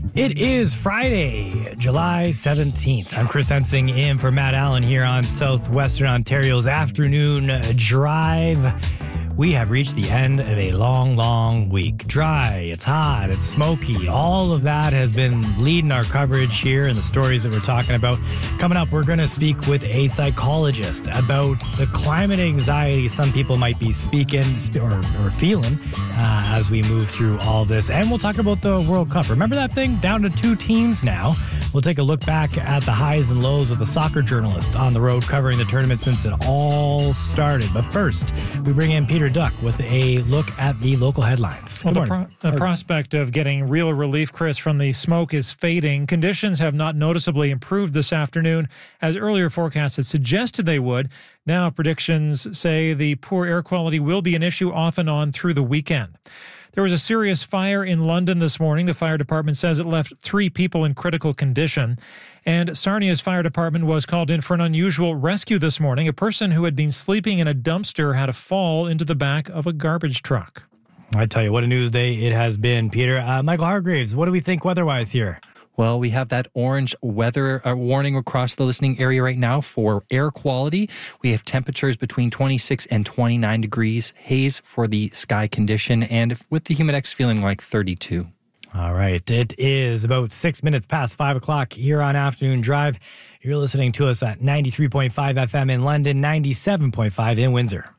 It is Friday, July 17th. I'm Chris Hensing in for Matt Allen here on Southwestern Ontario's Afternoon Drive. We have reached the end of a long week. Dry, it's hot, it's smoky. All of that has been leading our coverage here and the stories that we're talking about. Coming up, we're going to speak with a psychologist about the climate anxiety some people might be speaking or feeling as we move through all this. And we'll talk about the World Cup. Remember that thing? Down to 2 teams now. We'll take a look back at the highs and lows with a soccer journalist on the road covering the tournament since it all started. But first, we bring in Peter Duck with a look at the local headlines. Well, the prospect of getting real relief, Chris, from the smoke is fading. Conditions have not noticeably improved this afternoon, as earlier forecasts had suggested they would. Now predictions say the poor air quality will be an issue off and on through the weekend. There was a serious fire in London this morning. The fire department says it left 3 people in critical condition. And Sarnia's fire department was called in for an unusual rescue this morning. A person who had been sleeping in a dumpster had a fall into the back of a garbage truck. I tell you, what a news day it has been, Peter. Michael Hargraves, what do we think weather-wise here? Well, we have that orange weather warning across the listening area right now for air quality. We have temperatures between 26 and 29 degrees, haze for the sky condition, and with the humidex feeling like 32. All right. It is about 6 minutes past 5 o'clock here on Afternoon Drive. You're listening to us at 93.5 FM in London, 97.5 in Windsor.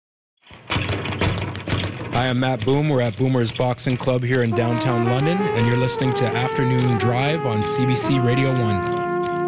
Hi, I'm Matt Boom. We're at Boomer's Boxing Club here in downtown London, and you're listening to Afternoon Drive on CBC Radio 1.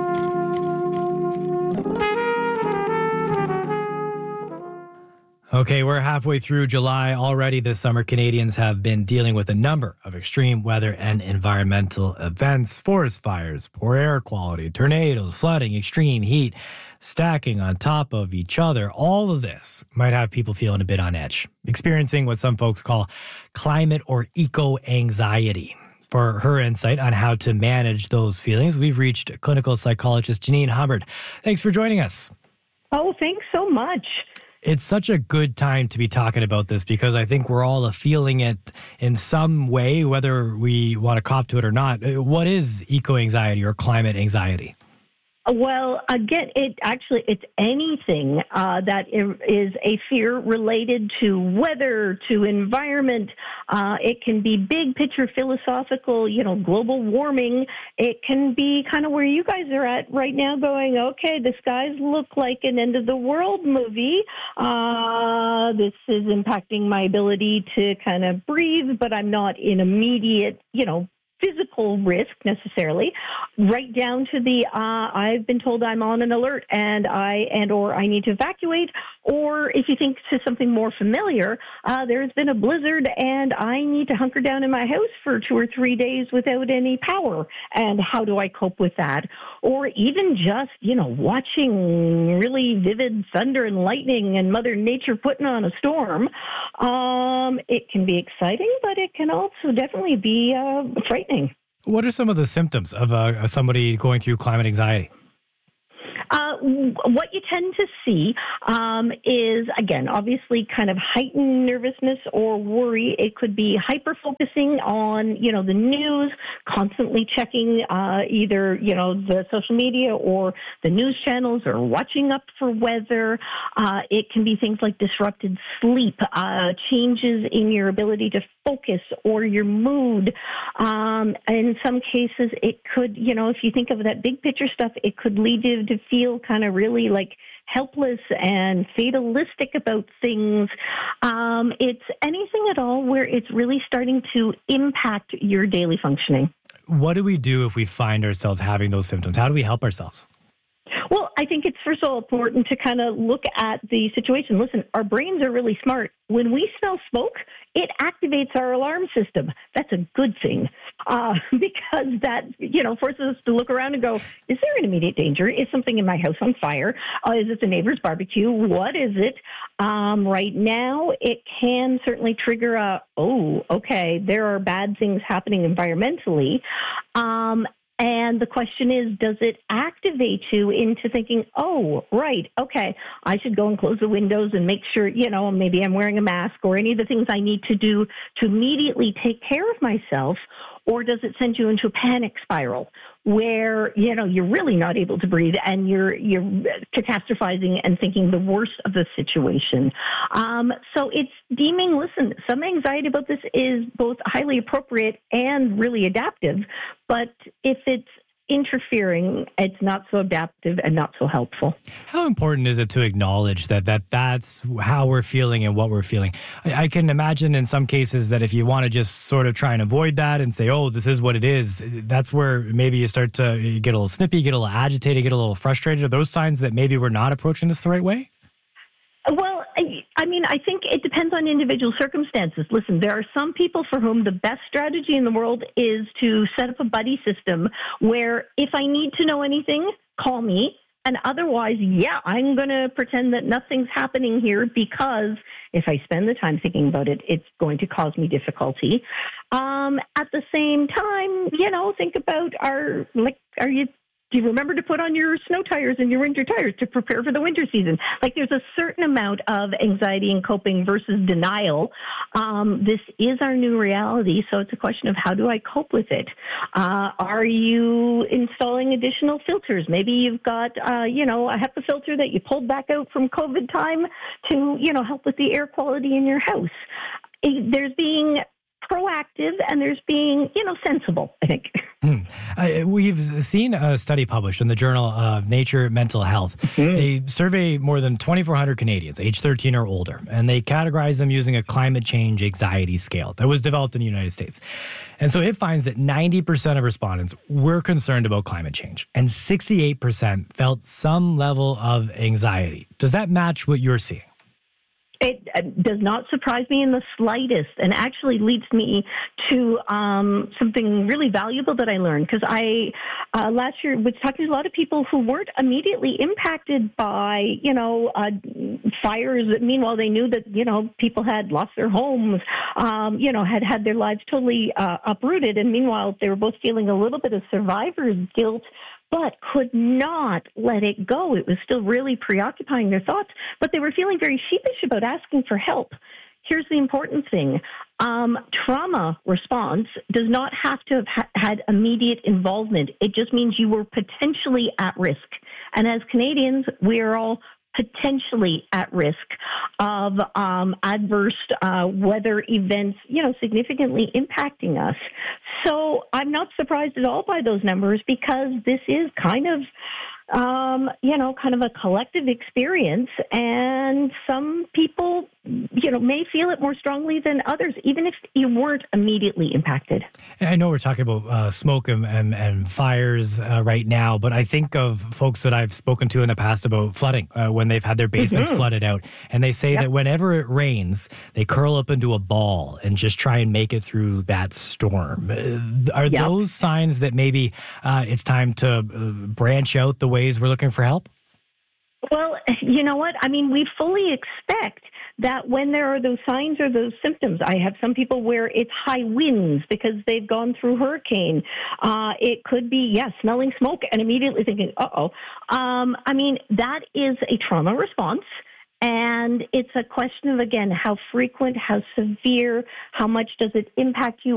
Okay, we're halfway through July already. This summer, Canadians have been dealing with a number of extreme weather and environmental events. Forest fires, poor air quality, tornadoes, flooding, extreme heat, stacking on top of each other. All of this might have people feeling a bit on edge, experiencing what some folks call climate or eco-anxiety. For her insight on how to manage those feelings, we've reached clinical psychologist Janine Hubbard. Thanks for joining us. Oh, thanks so much. It's such a good time to be talking about this because I think we're all feeling it in some way, whether we want to cop to it or not. What is eco-anxiety or climate anxiety? Well, again, it's anything that is a fear related to weather, to environment. It can be big picture philosophical, global warming. It can be kind of where you guys are at right now going, okay, the skies look like an end of the world movie. This is impacting my ability to kind of breathe, but I'm not in immediate, physical risk necessarily, right down to the I've been told I'm on an alert and or I need to evacuate, or if you think to something more familiar, there's been a blizzard and I need to hunker down in my house for 2 or 3 days without any power, and how do I cope with that? Or even just watching really vivid thunder and lightning and Mother Nature putting on a storm. It can be exciting, but it can also definitely be frightening. What are some of the symptoms of somebody going through climate anxiety? What you tend to see is, again, obviously kind of heightened nervousness or worry. It could be hyper-focusing on, the news, constantly checking either, the social media or the news channels or watching up for weather. It can be things like disrupted sleep, changes in your ability to focus or your mood. In some cases, it could, if you think of that big picture stuff, it could lead you to feel kind of really like helpless and fatalistic about things. It's anything at all where it's really starting to impact your daily functioning. What do we do if we find ourselves having those symptoms? How do we help ourselves? Well, I think it's first of all important to kind of look at the situation. Listen, our brains are really smart. When we smell smoke, it activates our alarm system. That's a good thing because that, forces us to look around and go, is there an immediate danger? Is something in my house on fire? Is it the neighbor's barbecue? What is it? Right now, it can certainly trigger there are bad things happening environmentally. And the question is, does it activate you into thinking, oh, right, okay, I should go and close the windows and make sure, maybe I'm wearing a mask or any of the things I need to do to immediately take care of myself? or does it send you into a panic spiral where, you're really not able to breathe and you're catastrophizing and thinking the worst of the situation? So it's deeming, listen, some anxiety about this is both highly appropriate and really adaptive, but if it's interfering, it's not so adaptive and not so helpful. How important is it to acknowledge that's how we're feeling and what we're feeling? I can imagine in some cases that if you want to just sort of try and avoid that and say, oh, this is what it is, that's where maybe you start to get a little snippy, get a little agitated, get a little frustrated. Are those signs that maybe we're not approaching this the right way? Well, I think it depends on individual circumstances. Listen, there are some people for whom the best strategy in the world is to set up a buddy system where if I need to know anything, call me. And otherwise, I'm going to pretend that nothing's happening here because if I spend the time thinking about it, it's going to cause me difficulty. At the same time, think about do you remember to put on your snow tires and your winter tires to prepare for the winter season? Like there's a certain amount of anxiety and coping versus denial. This is our new reality, so it's a question of how do I cope with it? Are you installing additional filters? Maybe you've got, a HEPA filter that you pulled back out from COVID time to, help with the air quality in your house. There's being proactive and there's being, sensible, I think. We've seen a study published in the Journal of Nature Mental Health. They survey more than 2,400 Canadians, age 13 or older, and they categorize them using a climate change anxiety scale that was developed in the United States. And so it finds that 90% of respondents were concerned about climate change, and 68% felt some level of anxiety. Does that match what you're seeing? It does not surprise me in the slightest, and actually leads me to something really valuable that I learned, because I last year was talking to a lot of people who weren't immediately impacted by, fires. Meanwhile, they knew that, people had lost their homes, had their lives totally uprooted, and meanwhile, they were both feeling a little bit of survivor's guilt, but could not let it go. It was still really preoccupying their thoughts, but they were feeling very sheepish about asking for help. Here's the important thing. Trauma response does not have to have had immediate involvement. It just means you were potentially at risk. And as Canadians, we are all potentially at risk of adverse weather events, significantly impacting us. So I'm not surprised at all by those numbers, because this is kind of a collective experience, and some people, may feel it more strongly than others, even if you weren't immediately impacted. I know we're talking about smoke and fires right now, but I think of folks that I've spoken to in the past about flooding when they've had their basements flooded out. And they say that whenever it rains, they curl up into a ball and just try and make it through that storm. Are those signs that maybe it's time to branch out the ways we're looking for help? Well, you know what? I mean, we fully expect that when there are those signs or those symptoms. I have some people where it's high winds because they've gone through hurricane. It could be, smelling smoke and immediately thinking, uh-oh. That is a trauma response. And it's a question of, again, how frequent, how severe, how much does it impact you